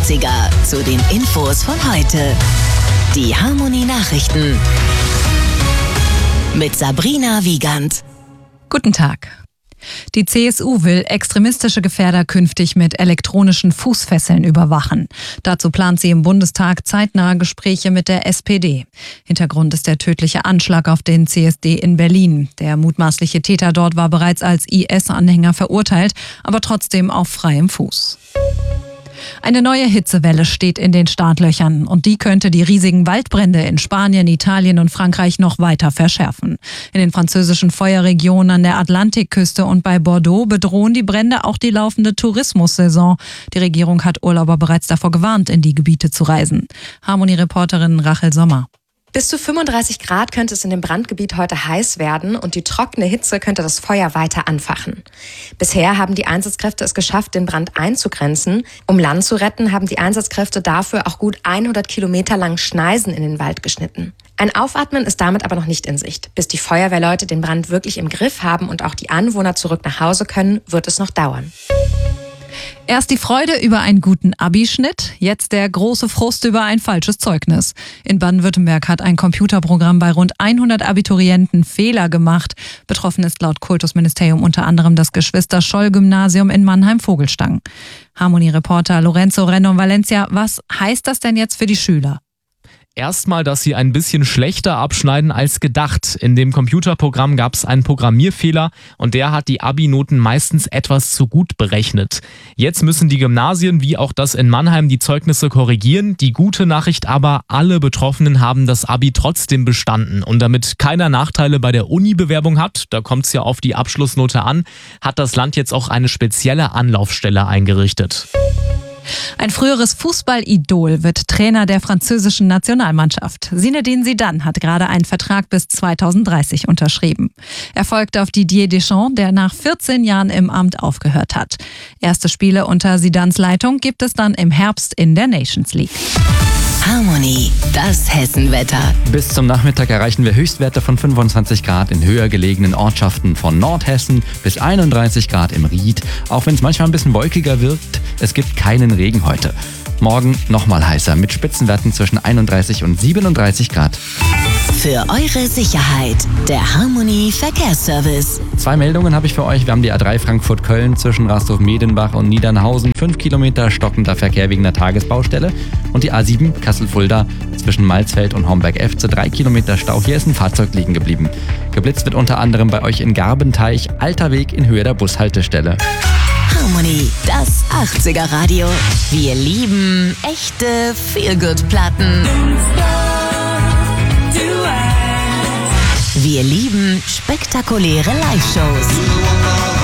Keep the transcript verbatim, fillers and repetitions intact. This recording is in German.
achtziger zu den Infos von heute. Die Harmony Nachrichten mit Sabrina Wiegand. Guten Tag. Die C S U will extremistische Gefährder künftig mit elektronischen Fußfesseln überwachen. Dazu plant sie im Bundestag zeitnahe Gespräche mit der S P D. Hintergrund ist der tödliche Anschlag auf den C S D in Berlin. Der mutmaßliche Täter dort war bereits als I S-Anhänger verurteilt, aber trotzdem auf freiem Fuß. Eine neue Hitzewelle steht in den Startlöchern und die könnte die riesigen Waldbrände in Spanien, Italien und Frankreich noch weiter verschärfen. In den französischen Feuerregionen an der Atlantikküste und bei Bordeaux bedrohen die Brände auch die laufende Tourismussaison. Die Regierung hat Urlauber bereits davor gewarnt, in die Gebiete zu reisen. Harmony-Reporterin Rachel Sommer. Bis zu fünfunddreißig Grad könnte es in dem Brandgebiet heute heiß werden und die trockene Hitze könnte das Feuer weiter anfachen. Bisher haben die Einsatzkräfte es geschafft, den Brand einzugrenzen. Um Land zu retten, haben die Einsatzkräfte dafür auch gut hundert Kilometer lang Schneisen in den Wald geschnitten. Ein Aufatmen ist damit aber noch nicht in Sicht. Bis die Feuerwehrleute den Brand wirklich im Griff haben und auch die Anwohner zurück nach Hause können, wird es noch dauern. Erst die Freude über einen guten Abischnitt, jetzt der große Frust über ein falsches Zeugnis. In Baden-Württemberg hat ein Computerprogramm bei rund hundert Abiturienten Fehler gemacht. Betroffen ist laut Kultusministerium unter anderem das Geschwister-Scholl-Gymnasium in Mannheim-Vogelstang. Harmony-Reporter Lorenzo Renno-Valencia, was heißt das denn jetzt für die Schüler? Erstmal, dass sie ein bisschen schlechter abschneiden als gedacht. In dem Computerprogramm gab es einen Programmierfehler und der hat die Abi-Noten meistens etwas zu gut berechnet. Jetzt müssen die Gymnasien wie auch das in Mannheim die Zeugnisse korrigieren. Die gute Nachricht aber, alle Betroffenen haben das Abi trotzdem bestanden. Und damit keiner Nachteile bei der Uni-Bewerbung hat, da kommt es ja auf die Abschlussnote an, hat das Land jetzt auch eine spezielle Anlaufstelle eingerichtet. Ein früheres Fußballidol wird Trainer der französischen Nationalmannschaft. Zinedine Zidane hat gerade einen Vertrag bis zweitausenddreißig unterschrieben. Er folgt auf Didier Deschamps, der nach vierzehn Jahren im Amt aufgehört hat. Erste Spiele unter Zidanes Leitung gibt es dann im Herbst in der Nations League. Harmony, das Hessenwetter. Bis zum Nachmittag erreichen wir Höchstwerte von fünfundzwanzig Grad in höher gelegenen Ortschaften von Nordhessen bis einunddreißig Grad im Ried. Auch wenn es manchmal ein bisschen wolkiger wirkt, es gibt keinen Regen heute. Morgen nochmal heißer mit Spitzenwerten zwischen einunddreißig und siebenunddreißig Grad. Für eure Sicherheit, der Harmony Verkehrsservice. Zwei Meldungen habe ich für euch. Wir haben die A drei Frankfurt-Köln zwischen Rastorf-Medenbach und Niedernhausen. Fünf Kilometer stockender Verkehr wegen der Tagesbaustelle. Und die A sieben Kassel-Fulda zwischen Malzfeld und Homberg-Efze. Drei Kilometer Stau. Hier ist ein Fahrzeug liegen geblieben. Geblitzt wird unter anderem bei euch in Garbenteich. Alter Weg in Höhe der Bushaltestelle. Harmony, das achtziger Radio. Wir lieben echte Feel-Good-Platten. Wir lieben spektakuläre Live-Shows.